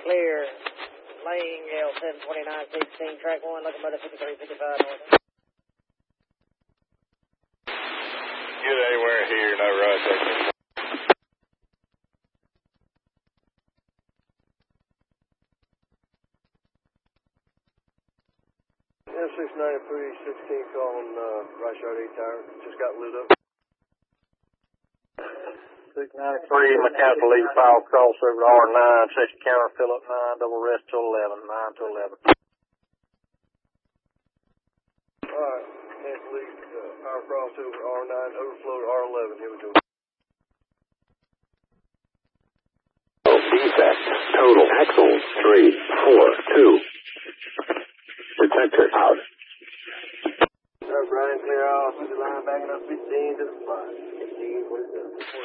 clear. Lane, Gale 72916, track 1, looking motor 5355 north. Get anywhere here, no rush. M693, 16 calling right yard 8 tower. Just got lit up. 693, mechanical lead file crossover to R9, section counter, fill up 9, double rest till 11, 9 to 11. Alright, mechanical lead, power crossover R9, overflow to R11. Here we go. Defect, total, axles, 3, 4, 2. Detector out. Alright, Brian, clear off. The line backing up 15 to the 5. 15, what is that?